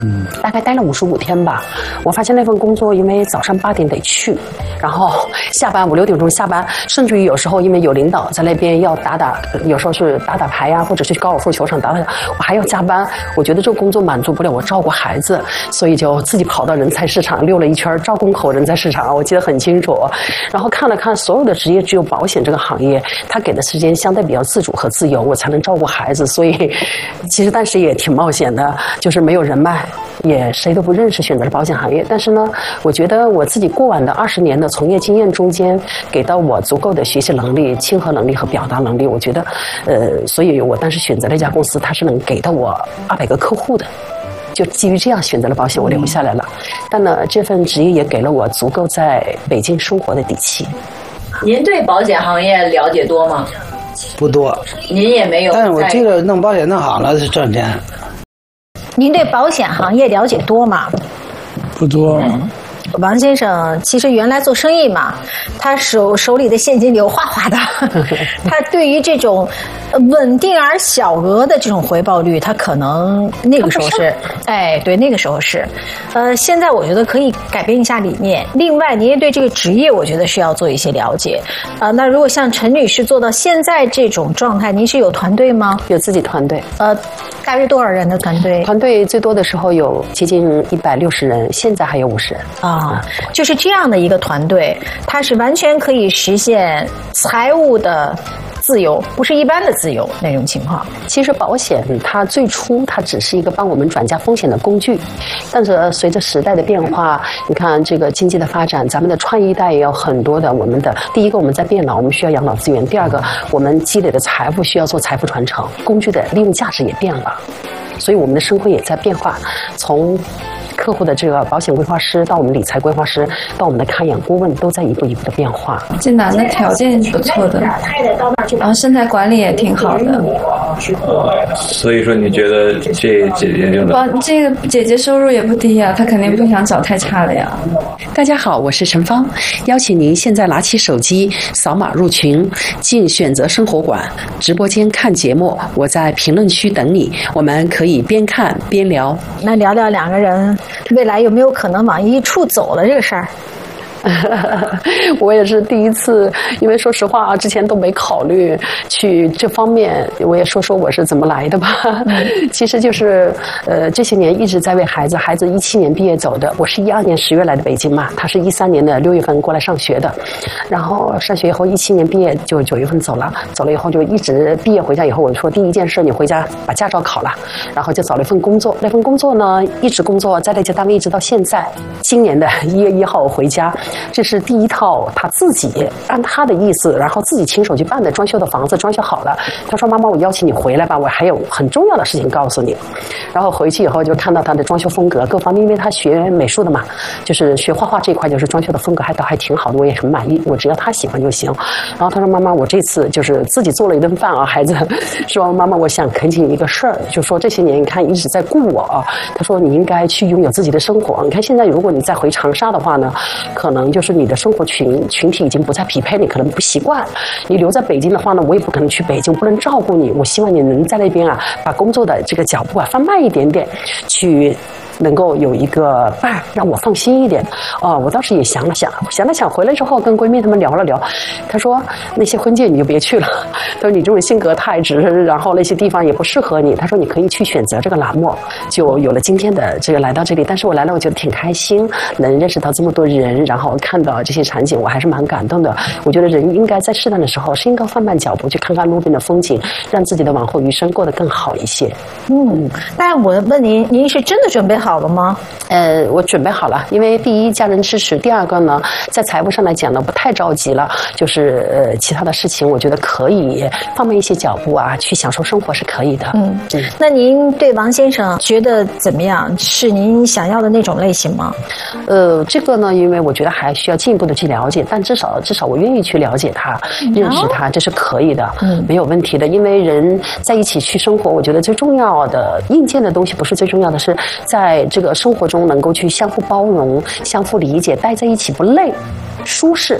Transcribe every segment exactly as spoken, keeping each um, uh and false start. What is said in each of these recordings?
嗯，大概待了五十五天吧。我发现那份工作，因为早上八点得去，然后下班五六点钟下班，甚至于有时候因为有领导在那边要打打，有时候是打打牌呀，或者是去高尔夫球场打打，我还要加班。我觉得这个工作满足不了我照顾孩子，所以就自己跑到人才市场溜了一圈，招工口人才市场，我记得很清楚。然后看了看所有的职业，只有保险这个行业，他给的时间相对比较自主和自由，我才能照顾孩子。所以其实但是也挺冒险的，就是没有人脉。也谁都不认识，选择了保险行业。但是呢，我觉得我自己过往的二十年的从业经验中间，给到我足够的学习能力、亲和能力和表达能力。我觉得，呃，所以我当时选择了一家公司，它是能给到我二百个客户的。就基于这样选择了保险，我留下来了。但呢，这份职业也给了我足够在北京生活的底气。 您对保险行业了解多吗？ 不多。 您也没有。 但是我记得弄保险弄好了是挣钱。 您对保险行业了解多吗？ 不多。 王先生其实原来做生意嘛，他手手里的现金流哗哗的，他对于这种稳定而小额的这种回报率，他可能那个时候是，哎，对，那个时候是，呃，现在我觉得可以改变一下理念。另外，您也对这个职业，我觉得需要做一些了解。啊、呃，那如果像陈女士做到现在这种状态，您是有团队吗？ 有自己团队。 呃，大约多少人的团队？ 团队最多的时候有接近一百六十人，现在还有五十人。 啊，就是这样的一个团队，它是完全可以实现财务的自由，不是一般的自由那种情况。 其实保险它最初它只是一个帮我们转嫁风险的工具，但是随着时代的变化，你看这个经济的发展，咱们的创业一代也有很多的我们的第一个我们在变老，我们需要养老资源；第二个我们积累的财富需要做财富传承，工具的利用价值也变了，所以我们的生活也在变化，从客户的这个保险规划师到我们理财规划师到我们的看养顾问都在一步一步的变化。 这男的条件不错的，然后身材管理也挺好的。 所以说你觉得这姐姐就能？这个姐姐收入也不低呀，她肯定不想找太差的呀。 大家好，我是陈芳，邀请您现在拿起手机扫码入群，进选择生活馆直播间看节目，我在评论区等你，我们可以边看边聊。 那聊聊两个人未来有没有可能往一处走了这个事儿？ 我也是第一次，因为说实话啊，之前都没考虑去这方面。我也说说我是怎么来的吧。其实就是呃这些年一直在为孩子，孩子一七年毕业走的，我是一二年十月来的北京嘛，他是一三年的六月份过来上学的，然后上学以后一七年毕业就九月份走了，走了以后就一直毕业回家以后，我说第一件事你回家把驾照考了，然后就找了一份工作，那份工作呢一直工作在那家单位一直到现在，今年的一月一号我回家。这是第一套他自己按他的意思，然后自己亲手去办的装修的房子，装修好了。他说：“妈妈，我邀请你回来吧，我还有很重要的事情告诉你。”然后回去以后就看到他的装修风格各方面，因为他学美术的嘛，就是学画画这一块，就是装修的风格还倒还挺好的，我也很满意。我只要他喜欢就行。然后他说：“妈妈，我这次就是自己做了一顿饭啊，孩子说妈妈，我想恳请你一个事儿，就说这些年你看一直在顾我啊。”他说：“你应该去拥有自己的生活。你看现在如果你再回长沙的话呢，可能。”就是你的生活群群体已经不再匹配，你可能不习惯。你留在北京的话呢，我也不可能去北京，不能照顾你。我希望你能在那边啊，把工作的这个脚步啊放慢一点点，去能够有一个伴，让我放心一点。哦，我当时也想了想，想了想，回来之后跟闺蜜她们聊了聊，她说那些婚介你就别去了，她说你这种性格太直，然后那些地方也不适合你。她说你可以去选择这个栏目，就有了今天的这个来到这里。但是我来了，我觉得挺开心，能认识到这么多人，然后看到这些场景，我还是蛮感动的。我觉得人应该在适当的时候是应该放慢脚步，去看看路边的风景，让自己的往后余生过得更好一些。 嗯，但我问您，您是真的准备好了吗？ 呃，我准备好了，因为第一家人支持，第二个呢，在财务上来讲呢，不太着急了，就是呃其他的事情，我觉得可以放慢一些脚步啊，去享受生活是可以的。 嗯，嗯那您对王先生觉得怎么样？是您想要的那种类型吗？ 呃，这个呢，因为我觉得还需要进一步的去了解，但至少至少我愿意去了解他，嗯、认识他，这是可以的，嗯，没有问题的。因为人在一起去生活，我觉得最重要的硬件的东西不是最重要的，是在这个生活中能够去相互包容、相互理解，待在一起不累、舒适。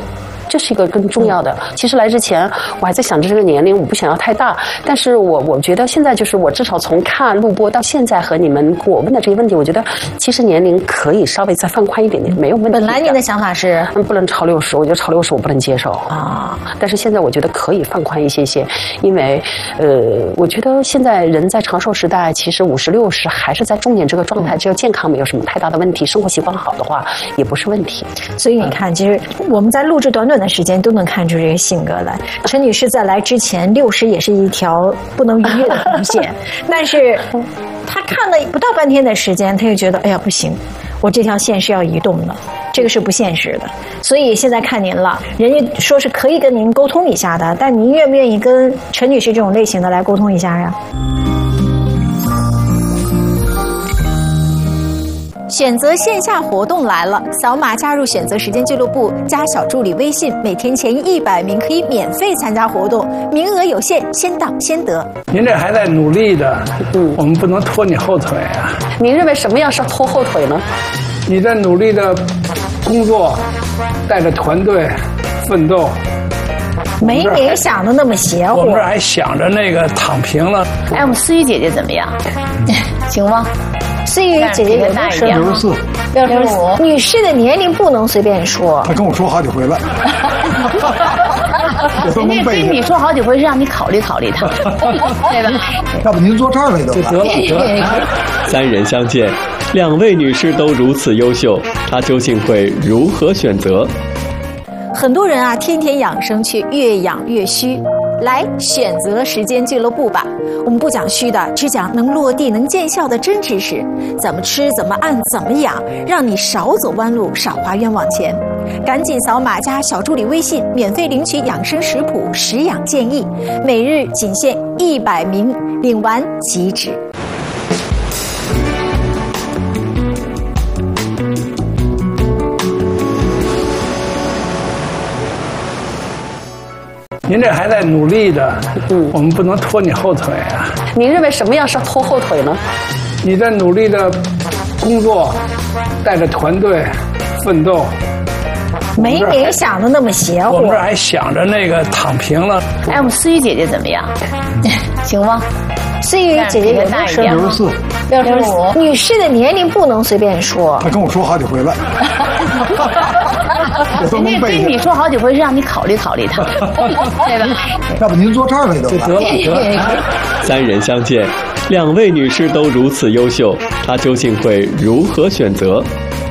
这是一个更重要的。其实来之前我还在想着这个年龄，我不想要太大，但是我我觉得现在就是我至少从看录播到现在和你们给我问的这些问题，我觉得其实年龄可以稍微再放宽一点点，没有问题。 本来您的想法是， 嗯，不能超六十，我觉得超六十我不能接受啊。但是现在我觉得可以放宽一些些，因为呃，我觉得现在人在长寿时代，其实五十六十还是在中年这个状态，只要健康没有什么太大的问题，生活习惯好的话，也不是问题。 所以你看，其实我们在录制短短的时间都能看出这个性格来。陈女士在来之前，六十也是一条不能逾越的红线，但是她看了不到半天的时间，她就觉得，哎呀，不行，我这条线是要移动的，这个是不现实的。所以现在看您了，人家说是可以跟您沟通一下的，但您愿不愿意跟陈女士这种类型的来沟通一下呀？选择线下活动来了，扫码加入选择时间俱乐部，加小助理微信，每天前一百名可以免费参加活动，名额有限，先到先得。 您这还在努力的，嗯，我们不能拖你后腿啊。 您认为什么样是拖后腿呢？ 你在努力的工作，带着团队奋斗， 没您想的那么邪乎。 我们这还想着那个躺平了。 哎，我们思雨姐姐怎么样？行吗？ 思雨姐姐有多少？ 六十四， 六十五。 女士的年龄不能随便说。 她跟我说好几回了。我都能背。 跟你说好几回是让你考虑考虑她，对吧？ 要不您坐这儿来得了。得了。 三人相见，两位女士都如此优秀，她究竟会如何选择？ 很多人啊，天天养生却越养越虚。来选择时间俱乐部吧，我们不讲虚的，只讲能落地能见效的真知识，怎么吃怎么按怎么养，让你少走弯路少花冤枉钱。赶紧扫码加小助理微信，免费领取养生食谱食养建议，每日仅限一百名，领完即止。 您这还在努力的，嗯，我们不能拖你后腿啊。 您认为什么样是拖后腿呢？ 你在努力的工作，带着团队奋斗， 没您想的那么邪乎。 我们这还想着那个躺平了。 哎，我们思雨姐姐怎么样？行吗？ 思雨姐姐有多少？ 六十四， 六十五。 女士的年龄不能随便说。 她跟我说好几回了。我都能背。 跟你说好几回是让你考虑考虑她，对吧？ 要不您坐这儿来得了。 得了。 三人相见，两位女士都如此优秀，她究竟会如何选择？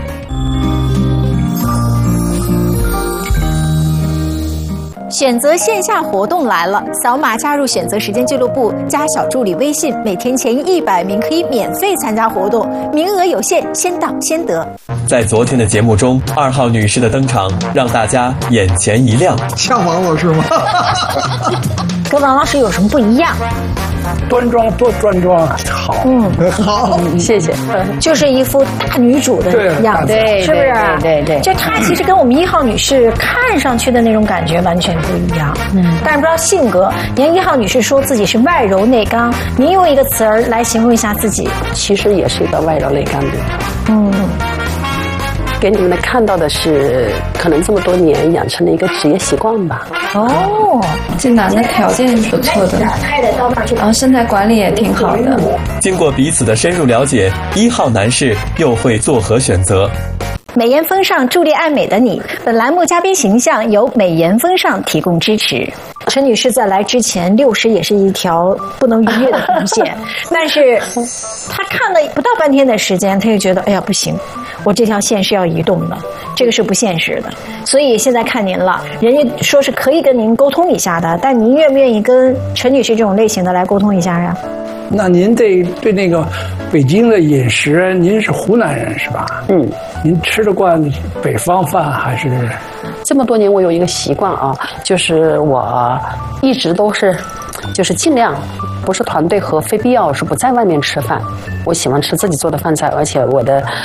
选择线下活动来了，扫码加入选择时间俱乐部，加小助理微信，每天前一百名可以免费参加活动，名额有限，先到先得。 在昨天的节目中，二号女士的登场让大家眼前一亮。 像王老师吗？ 跟王老师有什么不一样？ 端庄多端庄，好， 嗯， 好， 谢谢。 就是一副大女主的样子， 对， 是不是？ 对对。 就她其实跟我们一号女士看上去的那种感觉完全不一样，嗯，但是不知道性格。你看一号女士说自己是外柔内刚，您用一个词儿来形容一下自己， 其实也是一个外柔内刚的， 嗯。 给你们看到的是，可能这么多年养成的一个职业习惯吧。 哦， 这男的条件不错的，然后身材管理也挺好的。 经过彼此的深入了解，一号男士又会作何选择？ 美颜风尚助力爱美的你，本栏目嘉宾形象由美颜风尚提供支持。陈女士在来之前，六十也是一条不能逾越的红线，但是她看了不到半天的时间，她就觉得，哎呀，不行，我这条线是要移动的，这个是不现实的。所以现在看您了，人家说是可以跟您沟通一下的，但您愿不愿意跟陈女士这种类型的来沟通一下呀？ 那您对对那个北京的饮食，您是湖南人是吧？ 嗯， 您吃得惯北方饭还是？ 这么多年我有一个习惯啊，就是我一直都是，就是尽量不是团队和非必要是不在外面吃饭。我喜欢吃自己做的饭菜，而且我的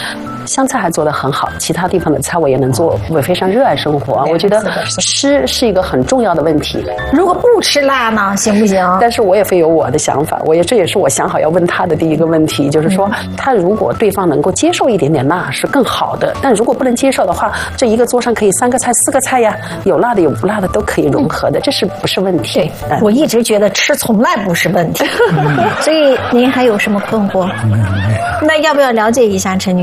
湘菜还做得很好，其他地方的菜我也能做，我非常热爱生活。我觉得吃是一个很重要的问题。 如果不吃辣呢，行不行？ 但是我也会有我的想法，我也这也是我想好要问他的第一个问题，就是说，他如果对方能够接受一点点辣是更好的，但如果不能接受的话，这一个桌上可以三个菜、四个菜呀，有辣的有不辣的都可以融合的，这是不是问题？ 对，嗯、我一直觉得吃从来不是问题，所以您还有什么困惑？那要不要了解一下陈女士？